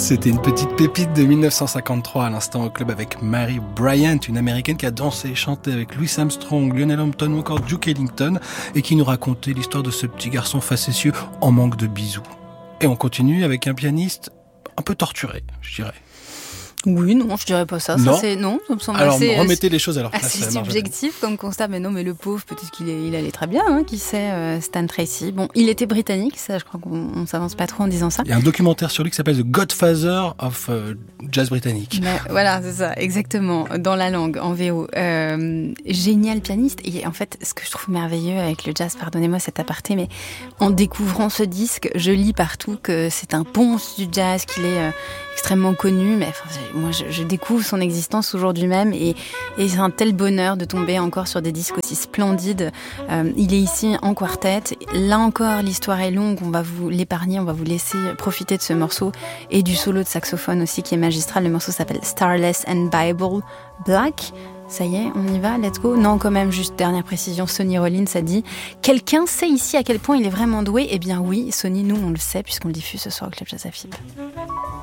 C'était une petite pépite de 1953 à l'instant au club avec Mary Bryant, une américaine qui a dansé et chanté avec Louis Armstrong, Lionel Hampton ou encore Duke Ellington et qui nous racontait l'histoire de ce petit garçon facétieux en manque de bisous. Et on continue avec un pianiste un peu torturé, je dirais. Oui, non, je dirais pas ça. Non. Ça me semble Alors, assez, remettez les choses à leur place. assez subjectif comme constat. Mais non, mais le pauvre, peut-être il allait très bien, hein, qui sait, Stan Tracy. Bon, il était britannique, ça, je crois qu'on s'avance pas trop en disant ça. Il y a un documentaire sur lui qui s'appelle The Godfather of Jazz britannique. Mais, voilà, c'est ça, exactement, dans la langue, en VO. Génial pianiste. Et en fait, ce que je trouve merveilleux avec le jazz, pardonnez-moi cet aparté, mais en découvrant ce disque, je lis partout que c'est un ponce du jazz, qu'il est extrêmement connu, mais enfin, moi je découvre son existence aujourd'hui même et c'est un tel bonheur de tomber encore sur des disques aussi splendides. Il est ici en quartet. Là encore, l'histoire est longue, on va vous l'épargner, on va vous laisser profiter de ce morceau et du solo de saxophone aussi qui est magistral. Le morceau s'appelle Starless and Bible Black. Ça y est, on y va, let's go. Non, quand même, juste dernière précision, Sonny Rollins a dit « Quelqu'un sait ici à quel point il est vraiment doué ?» Eh bien oui, Sonny, nous on le sait puisqu'on le diffuse ce soir au Club Jazz à FIP.